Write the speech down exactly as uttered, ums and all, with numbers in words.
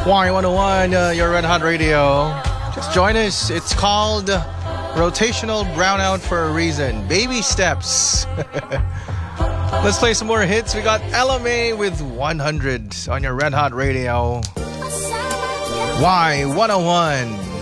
Y one oh one, uh, your Red Hot Radio. Just join us. It's called Rotational Brownout for a reason. Baby steps. Let's play some more hits. We got Ella May with one hundred on your Red Hot Radio. Y one oh one.